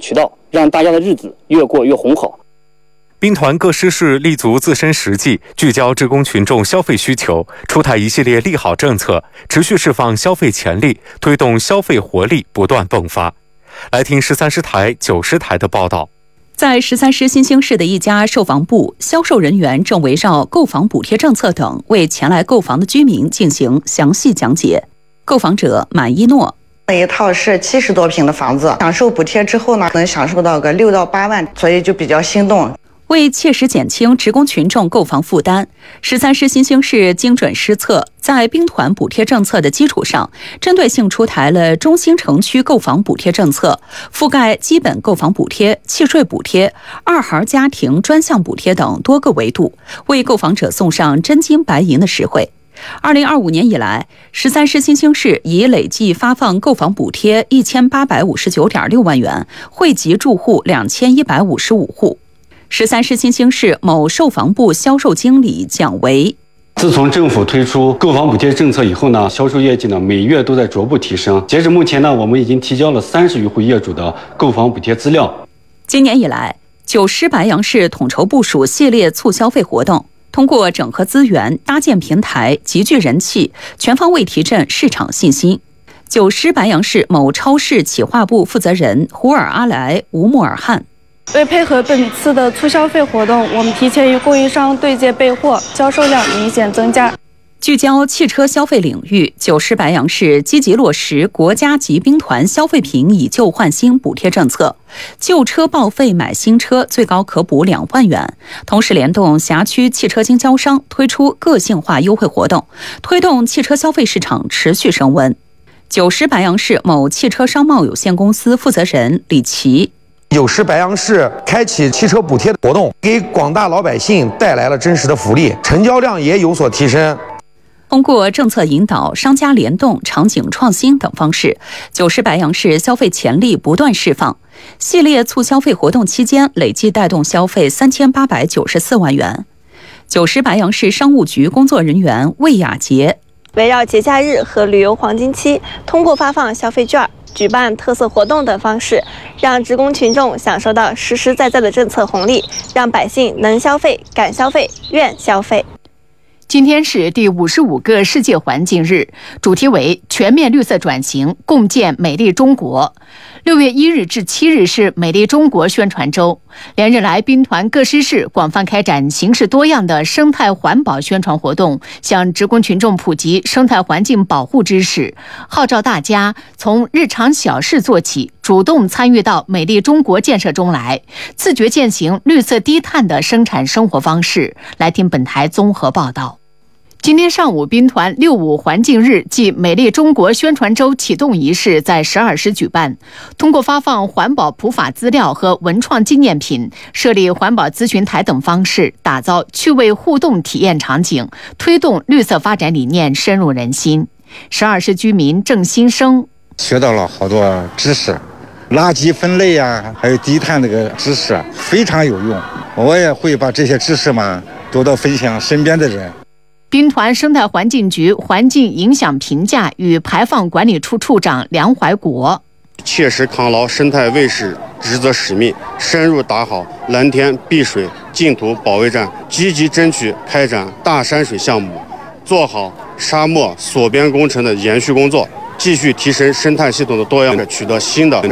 渠道，让大家的日子越过越红好。 兵团各师事立足自身实际，聚焦职工群众消费需求，出台一系列利好政策，持续释放消费潜力，推动消费活力不断迸发。来听13师台、9师台的报道。 在13师新兴市的一家售房部，销售人员正围绕购房补贴政策等为前来购房的居民进行详细讲解。购房者满一诺， 一套是70多平的房子，享受补贴之后呢，能享受到个6到8万，所以就比较心动。 为切实减轻职工群众购房负担，13师新兴市精准施策，在兵团补贴政策的基础上，针对性出台了中心城区购房补贴政策，覆盖基本购房补贴、契税补贴、2孩家庭专项补贴等多个维度，为购房者送上真金白银的实惠。2025年以来，13师新兴市已累计发放购房补贴1859.6万元，惠及住户2155户。13师新兴市某售房部销售经理蒋维， 自从政府推出购房补贴政策以后呢，销售业绩呢每月都在逐步提升。截至目前呢，我们已经提交了30余户业主的购房补贴资料。 今年以来，9师白杨市统筹部署系列促消费活动，通过整合资源、搭建平台、集聚人气，全方位提振市场信心。9师白杨市某超市企划部负责人胡尔阿莱吴穆尔汗。 为配合本次的促消费活动，我们提前与供应商对接备货，销售量明显增加。 聚焦汽车消费领域，9师白杨市积极落实国家级兵团消费品以旧换新补贴政策，旧车报废买新车最高可补2万元。同时联动辖区汽车经销商推出个性化优惠活动，推动汽车消费市场持续升温。9师白杨市某汽车商贸有限公司负责人李琦 9师白杨市开启汽车补贴活动，给广大老百姓带来了真实的福利，成交量也有所提升。 通过政策引导、商家联动、场景创新等方式，9师白杨市消费潜力不断释放。系列促消费活动期间，累计带动消费3894万元。9师白杨市商务局工作人员魏雅杰， 围绕节假日和旅游黄金期，通过发放消费券、举办特色活动等方式，让职工群众享受到实实在在的政策红利，让百姓能消费、敢消费、愿消费。 今天是第55个世界环境日，主题为全面绿色转型，共建美丽中国。6月1日至7日是美丽中国宣传周，连日来兵团各师事广泛开展形式多样的生态环保宣传活动，向职工群众普及生态环境保护知识，号召大家从日常小事做起，主动参与到美丽中国建设中来，自觉践行绿色低碳的生产生活方式。来听本台综合报道。今天上午，兵团65环境日暨美丽中国宣传周启动仪式在12师举办。通过发放环保普法资料和文创纪念品，设立环保咨询台等方式，打造趣味互动体验场景，推动绿色发展理念深入人心。12师居民郑新生学到了好多知识，垃圾分类呀，还有低碳这个知识非常有用，我也会把这些知识嘛多多分享身边的人。 兵团生态环境局环境影响评价与排放管理处处长梁怀国， 切实抗牢生态卫士职责使命，深入打好蓝天碧水净土保卫战，积极争取开展大山水项目，做好沙漠锁边工程的延续工作，继续提升生态系统的多样，取得新的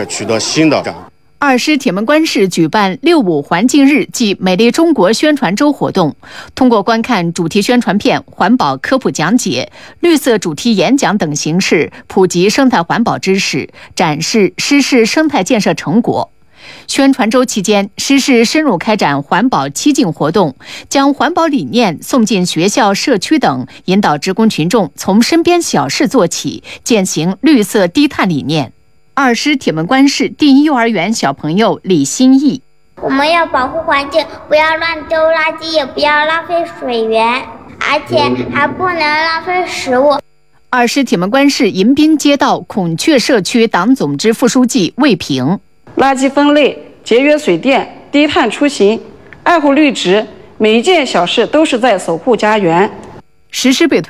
2师铁门关市举办65环境日暨美丽中国宣传周活动，通过观看主题宣传片、环保科普讲解、绿色主题演讲等形式，普及生态环保知识，展示师事生态建设成果。宣传周期间，师事深入开展环保7进活动，将环保理念送进学校、社区等，引导职工群众从身边小事做起，践行绿色低碳理念。2师铁门关市第一幼儿园小朋友李新义， 我们要保护环境，不要乱丢垃圾，也不要浪费水源，而且还不能浪费食物。 2师铁门关市迎宾街道孔雀社区党总支副书记魏平， 垃圾分类、节约水电、低碳出行、爱护绿植，每一件小事都是在守护家园。 实施被